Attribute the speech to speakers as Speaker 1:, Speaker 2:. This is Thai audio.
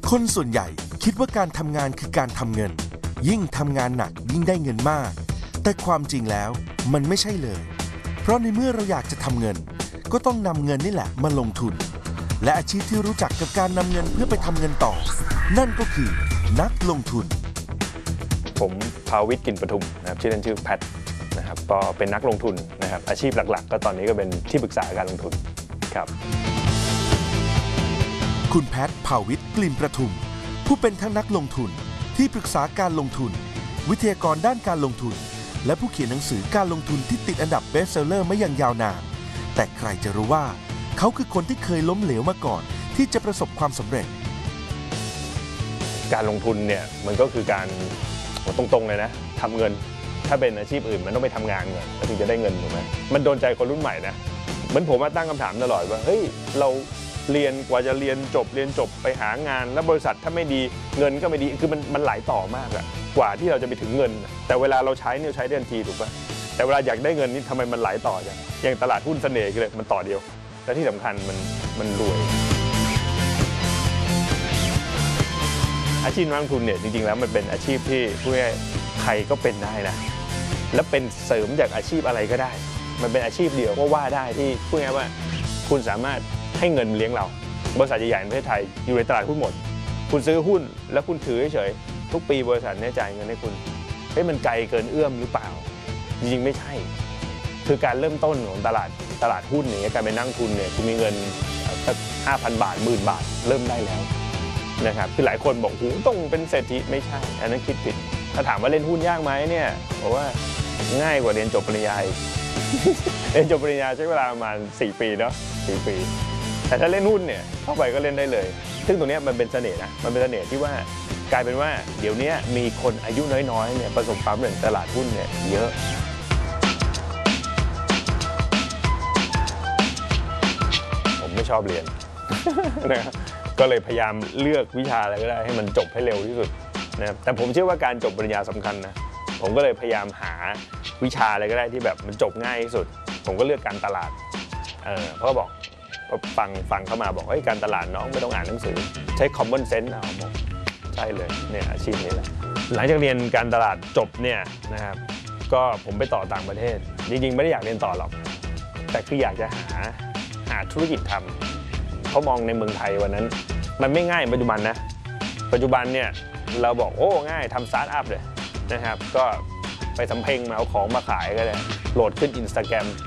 Speaker 1: คนส่วนใหญ่คิดว่าการทำงานคือการทำเงินยิ่งทำงานหนักยิ่งได้เงินมากแต่ความจริงแล้วมันไม่ใช่เลยเพราะในเมื่อเราอยากจะทำเงินก็ต้องนำเงินนี่แหละมาลงทุนและอาชีพที่รู้จักกับการนำเงินเพื่อไปทำเงินต่อนั่นก็คือนักลงทุน
Speaker 2: ผมภาวิทย์ กลิ่นประทุมนะครับชื่อเล่นชื่อแพทนะครับก็เป็นนักลงทุนนะครับอาชีพหลักๆก็ตอนนี้ก็เป็นที่ปรึกษาการลงทุนครับ
Speaker 1: คุณแพทภาวิทย์ กลิ่นประทุมผู้เป็นทั้งนักลงทุนที่ปรึกษาการลงทุนวิทยากรด้านการลงทุนและผู้เขียนหนังสือการลงทุนที่ติดอันดับเบสเซลเลอร์มาอย่างยาวนานแต่ใครจะรู้ว่าเขาคือคนที่เคยล้มเหลวมาก่อนที่จะประสบความสำเร็จ
Speaker 2: การลงทุนเนี่ยมันก็คือการตรงๆเลยนะทำเงินถ้าเป็นอาชีพอื่นมันต้องไปทำงานก่อนแล้วถึงจะได้เงินถูกไหมมันโดนใจคนรุ่นใหม่นะเหมือนผมมาตั้งคำถามตลอดว่าเฮ้ยเราเรียนกว่าจะเรียนจบไปหางานแล้วบริษัทถ้าไม่ดีเงินก็ไม่ดีคือมันหลายต่อมากอะกว่าที่เราจะไปถึงเงินแต่เวลาเราใช้เนี่ยใช้ได้ทันทีถูกป่ะแต่เวลาอยากได้เงินนี่ทำไมมันหลายต่อจังอย่างตลาดหุ้นเสน่ห์เลยมันต่อเดียวและที่สำคัญมันรวยอาชีพนักลงทุนเนี่ยจริงๆแล้วมันเป็นอาชีพที่พูดง่ายใครก็เป็นได้นะและเป็นเสริมจากอาชีพอะไรก็ได้มันเป็นอาชีพเดียวก็ว่าได้ที่พูดง่ายว่าคุณสามารถให้เงินเลี้ยงเราบริษัทใหญ่ๆในประเทศไทยอยู่ในตลาดหุ้นหมดคุณซื้อหุ้นแล้วคุณถือเฉยๆทุกปีบริษัทเนี่ยจ่ายเงินให้คุณมันไกลเกินเอื้อมหรือเปล่าจริงๆไม่ใช่คือการเริ่มต้นของตลาดหุ้นเนี่ยการเป็นนักลงทุนเนี่ยคุณมีเงินสัก 5,000 บาท 10,000 บาทเริ่มได้แล้วนะครับคือหลายคนบอกโอ้ต้องเป็นเศรษฐีไม่ใช่อันนั้นคิดผิดถ้าถามว่าเล่นหุ้นยากไหมเนี่ยบอกว่าง่ายกว่าเรียนจบปริญญาเรียนจบปริญญาใช้เวลาประมาณ4 ปีเนาะ4 ปีแต่ถ้าเล่นหุ้นเนี่ยเข้าไปก็เล่นได้เลยซึ่งตรงนี้มันเป็นเสน่ห์นะมันเป็นเสน่ห์ที่ว่ากลายเป็นว่าเดี๋ยวนี้มีคนอายุน้อยๆเนี่ยประสบความสำเร็จตลาดหุ้นเนี่ยเยอะผมไม่ชอบเรียนนะครับก็เลยพยายามเลือกวิชาอะไรก็ได้ให้มันจบให้เร็วที่สุดนะครับแต่ผมเชื่อว่าการจบปริญญาสำคัญนะผมก็เลยพยายามหาวิชาอะไรก็ได้ที่แบบมันจบง่ายที่สุดผมก็เลือกการตลาดเพราะบอกฟังเข้ามาบอกการตลาดน้องไม่ต้องอ่านหนังสือใช้ common sense เอาบอกใช่เลยเนี่ยอาชีพนี้แหละหลังจากเรียนการตลาดจบเนี่ยนะครับก็ผมไปต่อต่างประเทศจริงๆไม่ได้อยากเรียนต่อหรอกแต่คืออยากจะหาธุรกิจทำเขามองในเมืองไทยวันนั้นมันไม่ง่ายปัจจุบันนะปัจจุบันเนี่ยเราบอกโอ้ง่ายทำสตาร์ทอัพเลยนะครับก็ไปสำเพ็งมาเอาของมาขายก็ได้โหลดขึ้น Instagram